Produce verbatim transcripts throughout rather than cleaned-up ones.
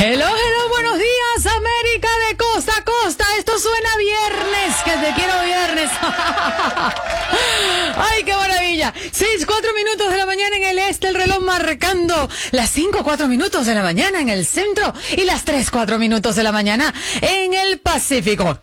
Hello, hello, buenos días, América de costa a costa. Esto suena viernes, que te quiero viernes. Ay, qué maravilla. Seis, cuatro minutos de la mañana en el este, el reloj marcando las cinco, cuatro minutos de la mañana en el centro y las tres, cuatro minutos de la mañana en el Pacífico.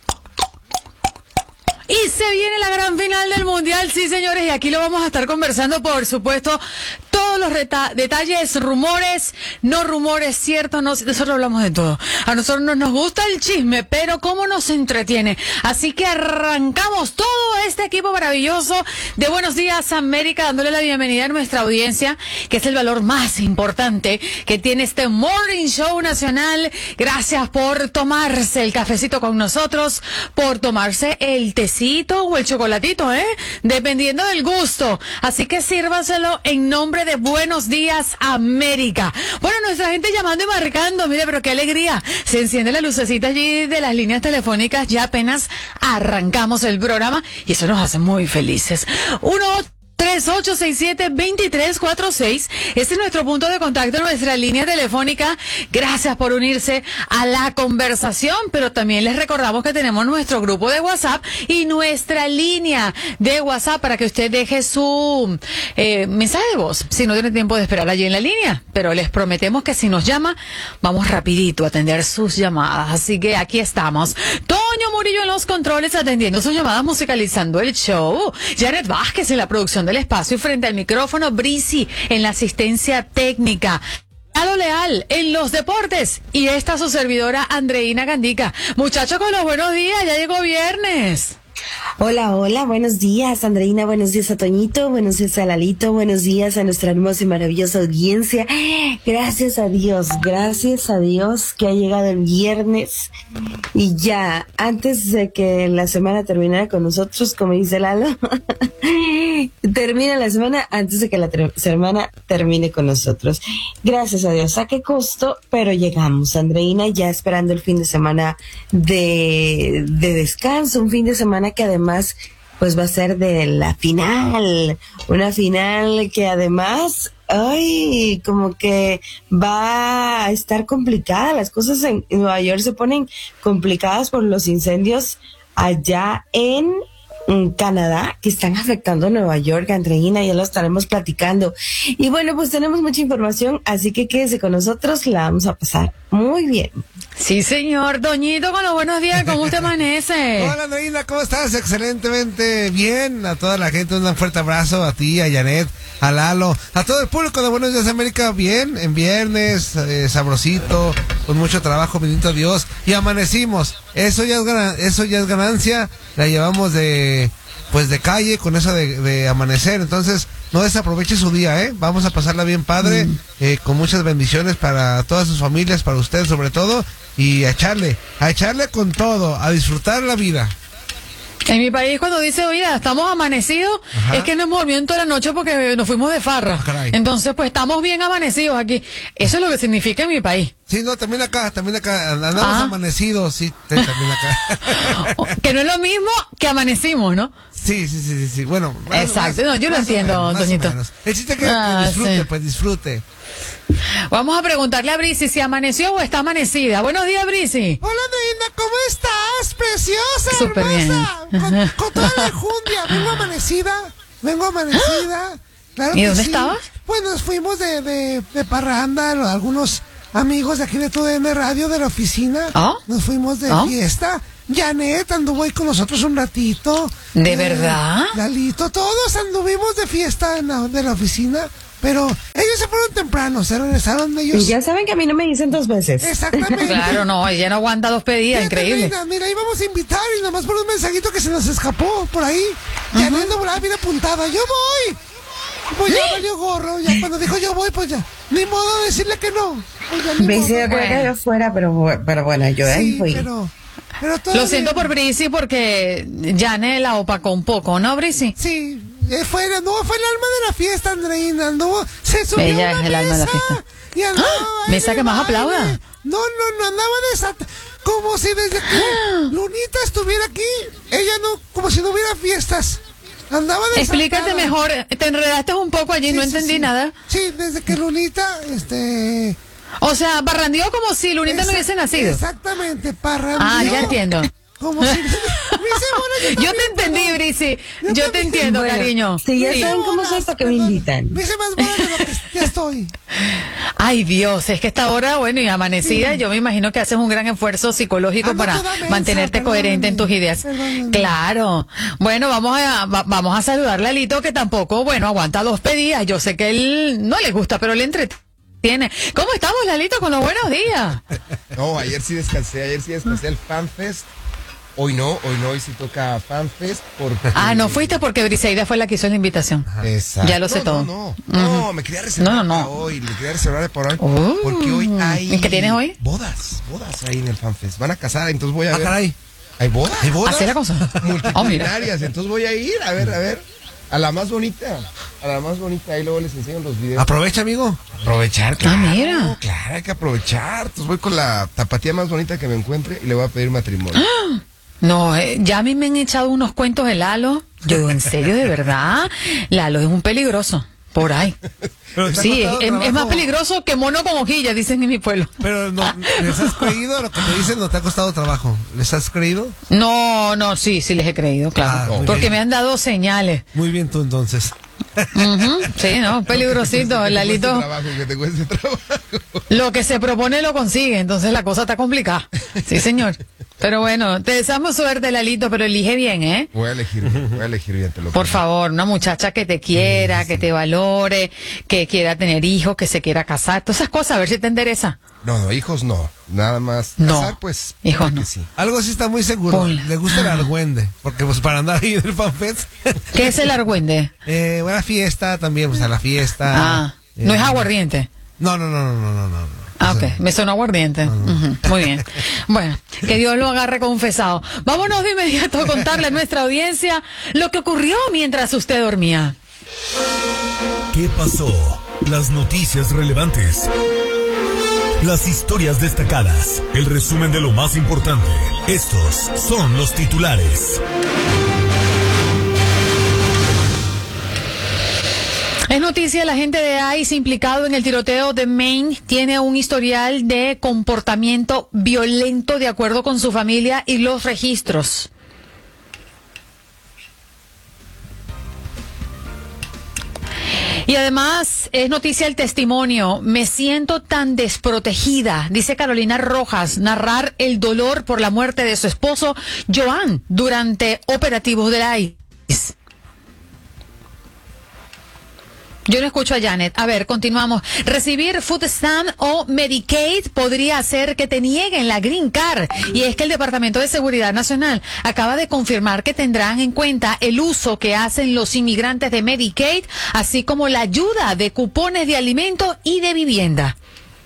Y se viene la gran final del Mundial, sí señores, y aquí lo vamos a estar conversando, por supuesto, todos los detalles, rumores, no rumores, ciertos, no, nosotros hablamos de todo. A nosotros no nos gusta el chisme, pero cómo nos entretiene. Así que arrancamos todo este equipo maravilloso de Buenos Días América, dándole la bienvenida a nuestra audiencia, que es el valor más importante que tiene este Morning Show Nacional. Gracias por tomarse el cafecito con nosotros, por tomarse el tecito o el chocolatito, ¿eh? Dependiendo del gusto. Así que sírvaselo en nombre de Buenos Días América. Bueno, nuestra gente llamando y marcando, mire, pero qué alegría. Se enciende la lucecita allí de las líneas telefónicas, ya apenas arrancamos el programa y eso nos hace muy felices. Uno, tres ocho seis siete, dos tres cuatro seis. Este es nuestro punto de contacto, nuestra línea telefónica. Gracias por unirse a la conversación, pero también les recordamos que tenemos nuestro grupo de WhatsApp y nuestra línea de WhatsApp para que usted deje su eh, mensaje de voz, si no tiene tiempo de esperar allí en la línea. Pero les prometemos que si nos llama, vamos rapidito a atender sus llamadas. Así que aquí estamos. Toño Murillo en los controles atendiendo sus llamadas, musicalizando el show. Janet Vázquez en la producción del espacio y frente al micrófono, Brisi en la asistencia técnica. Lalo Leal en los deportes y esta su servidora Andreina Gandica. Muchachos, con los buenos días, ya llegó viernes. Hola, hola, buenos días, Andreina, buenos días a Toñito, buenos días a Lalito, buenos días a nuestra hermosa y maravillosa audiencia. Gracias a Dios, gracias a Dios que ha llegado el viernes y ya, antes de que la semana terminara con nosotros, como dice Lalo, termina la semana antes de que la ter- semana termine con nosotros. Gracias a Dios, a qué costo, pero llegamos, Andreina, ya esperando el fin de semana de, de descanso, un fin de semana que además pues va a ser de la final, una final que además, ay, como que va a estar complicada, las cosas en Nueva York se ponen complicadas por los incendios allá en en Canadá, que están afectando a Nueva York, Andreina, ya lo estaremos platicando. Y bueno, pues tenemos mucha información, así que quédese con nosotros, la vamos a pasar muy bien. Sí, señor. Doñito, con los buenos días, ¿cómo usted amanece? Hola, Andreina, ¿cómo estás? Excelentemente bien. A toda la gente, un fuerte abrazo, a ti, a Janet, a Lalo, a todo el público de Buenos Días América, bien, en viernes, eh, sabrosito, con mucho trabajo, bendito Dios, y amanecimos. Eso ya es ganan- eso ya es ganancia, la llevamos de, pues de calle, con eso de, de amanecer, entonces no desaproveche su día, ¿eh? Vamos a pasarla bien padre, mm. eh, con muchas bendiciones para todas sus familias, para usted sobre todo, y a echarle, a echarle con todo, a disfrutar la vida. En mi país cuando dice, oye, estamos amanecidos, ajá, es que no hemos dormido en toda la noche porque nos fuimos de farra. Ah, entonces, pues estamos bien amanecidos aquí. Eso es lo que significa en mi país. Sí, no, también acá, también acá, andamos ah. amanecidos, sí, también acá. Que no es lo mismo que amanecimos, ¿no? Sí, sí, sí, sí, sí. Bueno. Exacto, más, no, yo lo entiendo, Doñito. El chiste que ah, disfrute, sí. pues disfrute. Vamos a preguntarle a Brisi si amaneció o está amanecida. Buenos días, Brisi. Hola, Andreina, ¿cómo estás? Preciosa, Súper hermosa. Bien. Con, con toda la enjundia. Vengo amanecida, vengo amanecida. Claro ¿Y que dónde sí. estabas? Pues nos fuimos de, de, de parranda, algunos amigos de aquí de T U D M Radio, de la oficina. ¿Oh? Nos fuimos de ¿Oh? fiesta. Janet anduvo ahí con nosotros un ratito. ¿De eh, verdad? Lalito, todos anduvimos de fiesta en la, de la oficina. Pero ellos se fueron temprano, se regresaron ellos. Y ya saben que a mí no me dicen dos veces. Exactamente. Claro, no, ella no aguanta dos pedidas, Fíjate, increíble. Mira, mira, íbamos a invitar y nada más por un mensajito que se nos escapó por ahí. Uh-huh. Ya no ando volada bien apuntada. ¡Yo voy! Pues ya valió gorro. Ya cuando dijo yo voy, pues ya. Ni modo de decirle que no. Pues me hice bueno. que yo fuera, pero, pero bueno, yo ahí sí, fui. Pero, pero Lo bien. siento por Brisi porque Janet la opacó un poco, ¿no, Brisi? Sí. Fue, no, fue el alma de la fiesta, Andreina. Anduvo, se subió Ella a una es el mesa, alma de la fiesta. Y andaba, ¡Ah! Mesa que más aplauda. No, no, no, andaba desata. Como si desde que Lunita estuviera aquí, ella no, como si no hubiera fiestas. Andaba desatada. Explícate mejor, te enredaste un poco allí, sí, no entendí sí, sí. nada. Sí, desde que Lunita, este, O sea, parrandeó como si Lunita Esa- no hubiese nacido. Exactamente, parrandeó. Ah, ya entiendo. Como si... Me dice, bueno, Yo te entendí, Brisi. Yo te entiendo, Bueno, cariño. si ya Sí. saben cómo soy, ¿para qué me invitan? Me hice más buena de lo que ya estoy. Ay, Dios, es que esta hora, bueno, y amanecida, yo me imagino que haces un gran esfuerzo psicológico Ando para toda mensa, mantenerte perdóname, coherente en tus ideas. perdóname. Claro. Bueno, vamos a va- vamos a saludar a Lalito, que tampoco, bueno, aguanta dos pedidas. Yo sé que él no le gusta, pero le entretiene. ¿Cómo estamos, Lalito, con los buenos días? No, ayer sí descansé, ayer sí descansé el FanFest. Hoy no, hoy no, hoy sí toca FanFest porque... Ah, no fuiste porque Briseida fue la que hizo la invitación. Exacto. Ya lo sé no, todo. No, no, no, me quería reservar No, no, no. para hoy, me quería reservar para hoy, Oh. porque hoy hay... ¿Y qué tienes hoy? Bodas, bodas ahí en el FanFest. Van a casar, entonces voy a Ah, ver... caray. ¿Hay bodas? ¿Hay bodas? Así la cosa. Oh, mira. Multitudinarias, entonces voy a ir, a ver, a ver, a la más bonita, a la más bonita, ahí luego les enseño los videos. Aprovecha, amigo. Aprovechar, claro. Ah, mira. Claro, hay que aprovechar. Entonces voy con la tapatía más bonita que me encuentre y le voy a pedir matrimonio. No, eh, ya a mí me han echado unos cuentos de Lalo. Yo digo, ¿en serio, de verdad? Lalo es un peligroso, por ahí. Pero te ha Sí, es, costado es- es más trabajo. peligroso que mono con hojilla, dicen en mi pueblo. Pero no, ¿les has creído lo que te dicen? ¿No te ha costado trabajo? ¿Les has creído? No, no, sí, sí les he creído, Ah, claro. muy Porque bien. me han dado señales. Muy bien tú entonces. Ujú, sí, no, peligrosito, Que te Lalito. cueste trabajo, que te cueste trabajo. Lo que se propone lo consigue, entonces la cosa está complicada. Sí, señor. Pero bueno, te deseamos suerte, Lalito, pero elige bien, ¿eh? Voy a elegir bien, voy a elegir bien, te lo Por prometo. favor, una muchacha que te quiera, que te valore, que quiera tener hijos, que se quiera casar, todas esas cosas, a ver si te endereza. No, no, hijos no. Nada más. No. Casar, pues. Hijos puede no. que sí. Algo sí está muy seguro. Ponla. Le gusta el argüende. Porque pues para andar ahí en el FanFest. ¿Qué es el argüende? eh, buena fiesta también, pues a la fiesta. Ah, no Eh, es aguardiente. No, no, no, no, no, no, no. Ah, O sea, ok, me sonó aguardiente. Ujú, muy bien. Bueno, que Dios lo agarre confesado. Vámonos de inmediato a contarle a nuestra audiencia lo que ocurrió mientras usted dormía. ¿Qué pasó? Las noticias relevantes. Las historias destacadas. El resumen de lo más importante. Estos son los titulares. Es noticia, la gente de ICE implicado en el tiroteo de Maine tiene un historial de comportamiento violento de acuerdo con su familia y los registros. Y además es noticia el testimonio. Me siento tan desprotegida, dice Carolina Rojas, narrar el dolor por la muerte de su esposo, Joan, durante operativos de la ICE. Yo no escucho a Janet. A ver, continuamos. Recibir Food Stamp o Medicaid podría hacer que te nieguen la Green Card. Y es que el Departamento de Seguridad Nacional acaba de confirmar que tendrán en cuenta el uso que hacen los inmigrantes de Medicaid, así como la ayuda de cupones de alimento y de vivienda.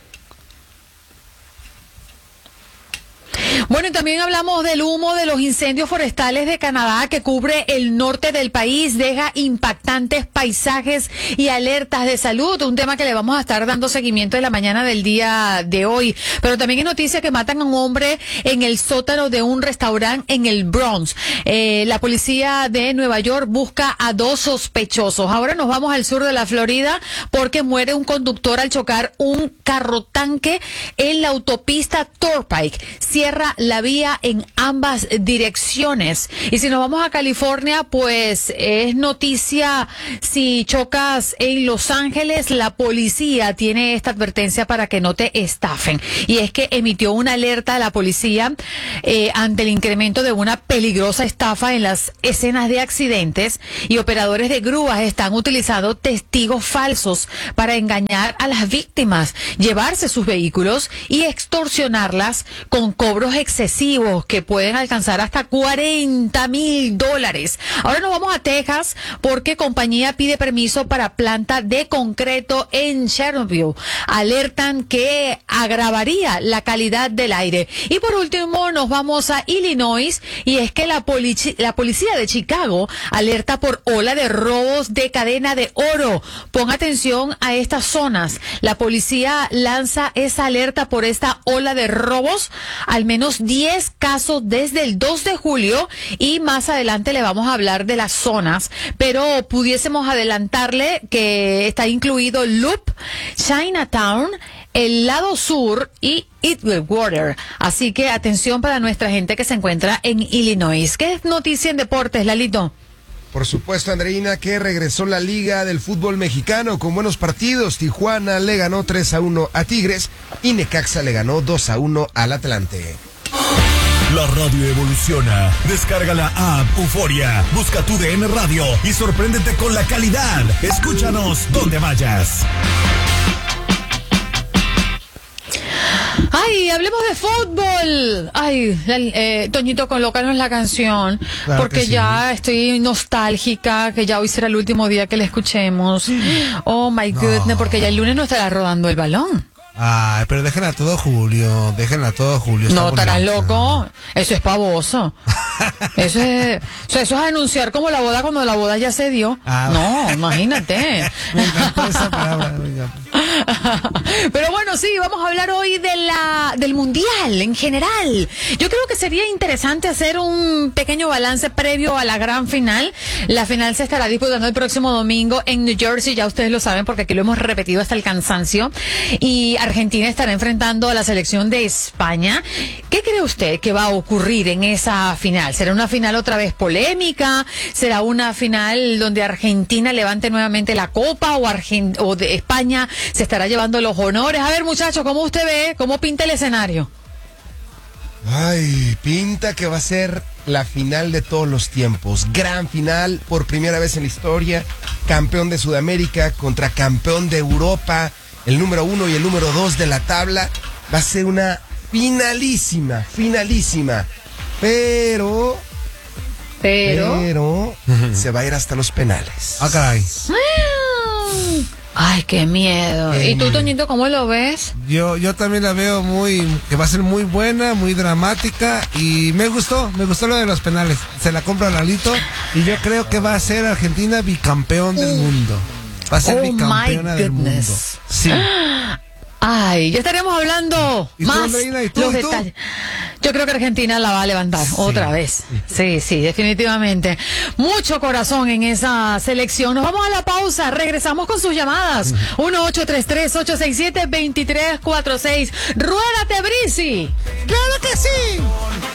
Bueno, y también hablamos del humo de los incendios forestales de Canadá que cubre el norte del país, deja impactantes paisajes y alertas de salud, un tema que le vamos a estar dando seguimiento en la mañana del día de hoy. Pero también hay noticia que matan a un hombre en el sótano de un restaurante en el Bronx. Eh, la policía de Nueva York busca a dos sospechosos. Ahora nos vamos al sur de la Florida porque muere un conductor al chocar un carro tanque en la autopista Turnpike. Cierra la vía en ambas direcciones. Y si nos vamos a California, pues es noticia si chocas en Los Ángeles, la policía tiene esta advertencia para que no te estafen. Y es que emitió una alerta a la policía eh, ante el incremento de una peligrosa estafa en las escenas de accidentes, y operadores de grúas están utilizando testigos falsos para engañar a las víctimas, llevarse sus vehículos y extorsionarlas con cobros excesivos que pueden alcanzar hasta cuarenta mil dólares. Ahora nos vamos a Texas porque compañía pide permiso para planta de concreto en Chernobyl. Alertan que agravaría la calidad del aire. Y por último nos vamos a Illinois, y es que la, polici- la policía de Chicago alerta por ola de robos de cadena de oro. Pon atención a estas zonas. La policía lanza esa alerta por esta ola de robos, al menos diez casos desde el dos de julio, y más adelante le vamos a hablar de las zonas, pero pudiésemos adelantarle que está incluido Loop, Chinatown, el lado sur y Edgewater. Así que atención para nuestra gente que se encuentra en Illinois. ¿Qué es noticia en deportes, Lalito? Por supuesto, Andreina, que regresó la Liga del Fútbol Mexicano con buenos partidos. Tijuana le ganó tres a uno a Tigres y Necaxa le ganó dos a uno al Atlante. La radio evoluciona. Descarga la app Euforia, busca tu D N Radio y sorpréndete con la calidad. Escúchanos donde vayas. Ay, hablemos de fútbol. Ay, eh, Toñito, colócanos la canción, Claro porque que sí. ya estoy nostálgica, que ya hoy será el último día que la escuchemos. Oh my goodness, porque ya el lunes no estará rodando el balón. Ay, pero déjenla todo Julio, déjenla todo Julio. No, está estarás bonita. loco. Eso es pavoso. Eso es, o sea, eso es anunciar como la boda cuando la boda ya se dio. Ah. No, imagínate. Me encantó esa palabra, me encantó. Pero bueno, sí, vamos a hablar hoy de la del mundial en general. Yo creo que sería interesante hacer un pequeño balance previo a la gran final. La final se estará disputando el próximo domingo en New Jersey, ya ustedes lo saben porque aquí lo hemos repetido hasta el cansancio. Y Argentina estará enfrentando a la selección de España. ¿Qué cree usted que va a ocurrir en esa final? ¿Será una final otra vez polémica? ¿Será una final donde Argentina levante nuevamente la copa o, Argen- o de España se estará llevando los honores? A ver, muchachos, ¿cómo usted ve? ¿Cómo pinta el escenario? Ay, pinta que va a ser la final de todos los tiempos. Gran final, por primera vez en la historia. Campeón de Sudamérica contra campeón de Europa. El número uno y el número dos de la tabla. Va a ser una finalísima, finalísima. Pero, Pero... pero, se va a ir hasta los penales. Ah, caray. Ay, qué miedo. ¿Y tú, Toñito, cómo lo ves? Yo, yo también la veo muy, que va a ser muy buena, muy dramática y me gustó, me gustó lo de los penales. Se la compra Lalito y yo creo que va a ser Argentina bicampeón del mundo. Va a ser Oh, bicampeona my del mundo. goodness. Sí. Ay, ya estaremos hablando ¿Y tú, más Andreina? ¿Y tú, los y tú? detalles. Yo creo que Argentina la va a levantar otra vez. Sí, sí, definitivamente. Mucho corazón en esa selección. Nos vamos a la pausa. Regresamos con sus llamadas. uno ocho tres tres, ocho seis siete, dos tres cuatro seis. Ruédate, Brisi. ¡Claro que sí!